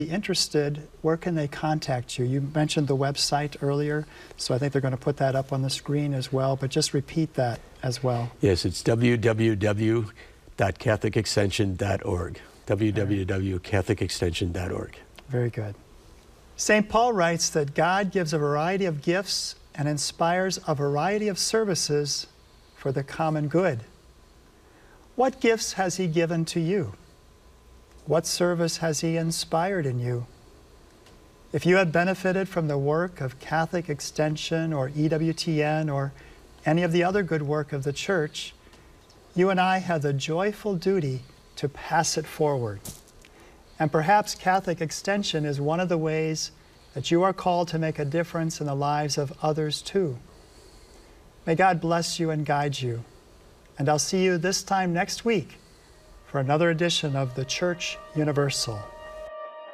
interested, where can they contact you? You mentioned the website earlier, so I think they're going to put that up on the screen as well, but just repeat that as well. Yes, it's www.catholicextension.org. www.catholicextension.org. Very good. St. Paul writes that God gives a variety of gifts and inspires a variety of services for the common good. What gifts has He given to you? What service has He inspired in you? If you have benefited from the work of Catholic Extension or EWTN or any of the other good work of the Church, you and I have the joyful duty to pass it forward. And perhaps Catholic Extension is one of the ways that you are called to make a difference in the lives of others too. May God bless you and guide you. And I'll see you this time next week for another edition of the Church Universal.